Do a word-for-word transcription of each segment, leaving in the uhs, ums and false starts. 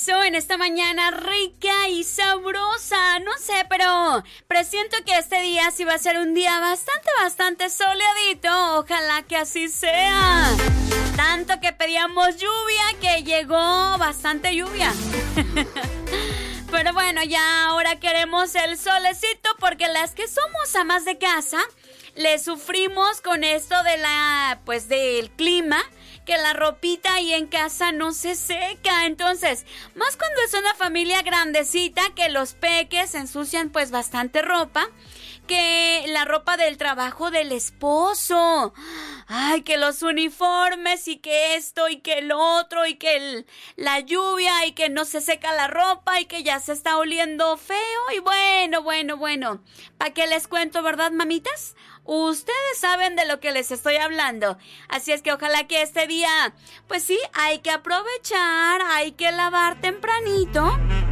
eso en esta mañana rica y sabrosa. No sé, pero presiento que este día sí va a ser un día bastante, bastante soleadito. Ojalá que así sea. Tanto que pedíamos lluvia, que llegó bastante lluvia. Pero bueno, ya ahora queremos el solecito, porque las que somos amas de casa le sufrimos con esto de la, pues del clima, que la ropita ahí en casa no se seca. Entonces, más cuando es una familia grandecita, que los peques ensucian pues bastante ropa, que la ropa del trabajo del esposo, ay, que los uniformes y que esto y que el otro y que el, la lluvia y que no se seca la ropa y que ya se está oliendo feo y bueno, bueno, bueno, ¿para qué les cuento, verdad, mamitas? Ustedes saben de lo que les estoy hablando, así es que ojalá que este día, pues sí, hay que aprovechar, hay que lavar tempranito,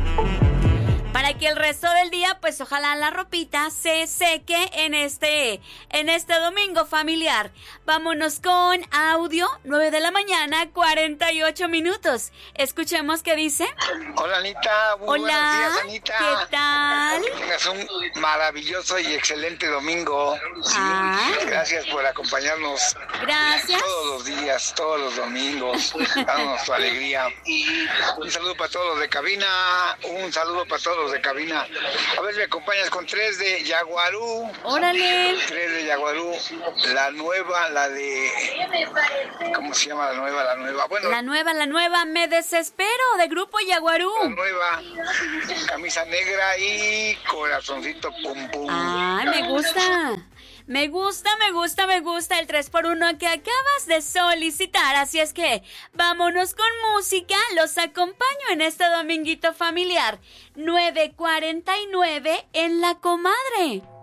para que el resto del día, pues ojalá la ropita se seque en este, en este domingo familiar. Vámonos con audio, nueve de la mañana, cuarenta y ocho minutos. Escuchemos qué dice. Hola, Anita. Muy Hola, buenos días, Anita. ¿qué tal? Que tengas un maravilloso y excelente domingo. Sí, Ah. Gracias por acompañarnos. Gracias. Todos los días, todos los domingos, dándonos tu alegría. Un saludo para todos los de cabina, un saludo para todos los de cabina. A ver, me acompañas con tres de Yaguarú. Órale. Tres de Yaguarú. La nueva, la de... ¿Cómo se llama la nueva? La nueva. Bueno, La nueva, la nueva, Me Desespero, de Grupo Yaguarú. la nueva. Camisa negra y corazoncito pum pum. Ay, me gusta. Me gusta, me gusta, me gusta el tres por uno que acabas de solicitar. Así es que vámonos con música. Los acompaño en este dominguito familiar. nueve cuarenta y nueve en La Comadre.